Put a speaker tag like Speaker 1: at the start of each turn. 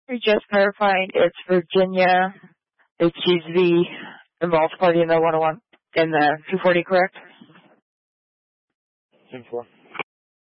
Speaker 1: We're just clarifying it's Virginia. She's the involved party in the 101 in the 240, correct?
Speaker 2: 10-4.